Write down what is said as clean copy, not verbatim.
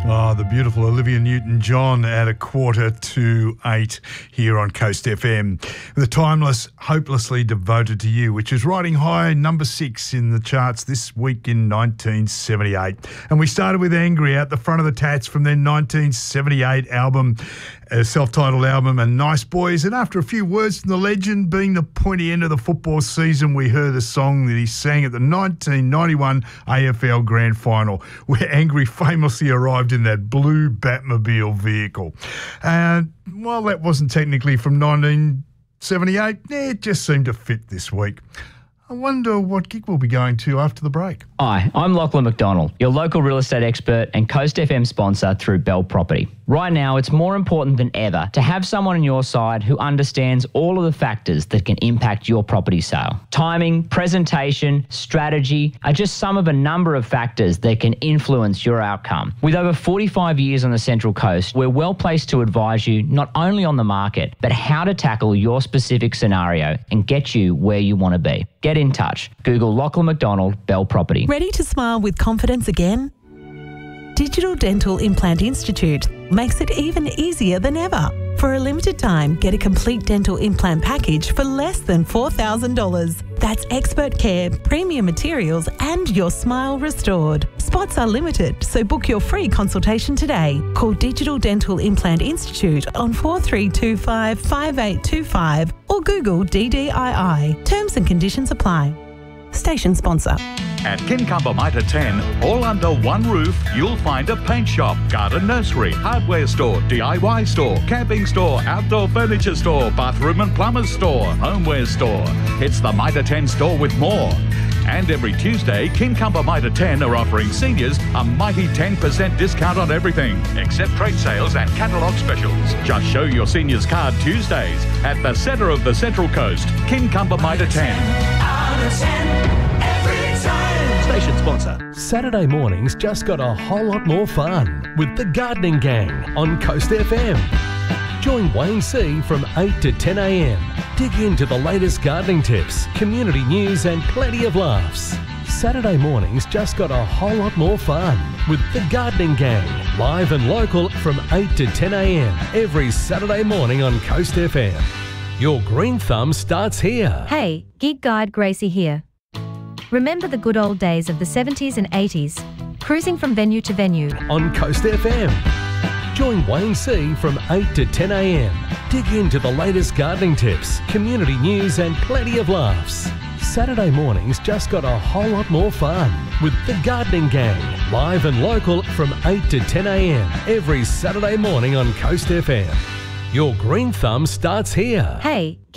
Oh, the beautiful Olivia Newton-John at 7:45 here on Coast FM. The timeless, Hopelessly Devoted to You, which is riding high, number 6 in the charts this week in 1978. And we started with Angry out the front of the tats from their 1978 album, self-titled album, and Nice Boys. And after a few words from the legend, being the pointy end of the football season, we heard a song that he sang at the 1991 AFL Grand Final, where Angry famously arrived in that blue Batmobile vehicle. While that wasn't technically from 1978, it just seemed to fit this week. I wonder what gig we'll be going to after the break. Hi, I'm Lachlan McDonald, your local real estate expert and Coast FM sponsor through Bell Property. Right now, it's more important than ever to have someone on your side who understands all of the factors that can impact your property sale. Timing, presentation, strategy are just some of a number of factors that can influence your outcome. With over 45 years on the Central Coast, we're well placed to advise you not only on the market, but how to tackle your specific scenario and get you where you want to be. Get in touch. Google Lachlan McDonald, Bell Property. Ready to smile with confidence again? Digital Dental Implant Institute makes it even easier than ever. For a limited time, get a complete dental implant package for less than $4,000. That's expert care, premium materials, and your smile restored. Spots are limited, so book your free consultation today. Call Digital Dental Implant Institute on 4325 5825 or Google DDII. Terms and conditions apply. Station sponsor. At Kincumber Mitre 10, all under one roof, you'll find a paint shop, garden nursery, hardware store, DIY store, camping store, outdoor furniture store, bathroom and plumber's store, homeware store. It's the Mitre 10 store with more. And every Tuesday, Kincumber Mitre 10 are offering seniors a mighty 10% discount on everything, except trade sales and catalogue specials. Just show your seniors card Tuesdays at the centre of the Central Coast, Kincumber Mitre 10. Station sponsor. Saturday mornings just got a whole lot more fun with the Gardening Gang on Coast FM. Join Wayne C from 8 to 10 a.m. Dig into the latest gardening tips, community news and plenty of laughs. Saturday mornings just got a whole lot more fun with the Gardening Gang, live and local from 8 to 10 a.m. every Saturday morning on Coast FM. Your green thumb starts here. Hey, Gig Guide Gracie here. Remember the good old days of the 70s and 80s? Cruising from venue to venue. On Coast FM. Join Wayne C from 8 to 10 a.m. Dig into the latest gardening tips, community news and plenty of laughs. Saturday mornings just got a whole lot more fun with the Gardening Gang, live and local from 8 to 10 a.m. every Saturday morning on Coast FM. Your green thumb starts here. Hey,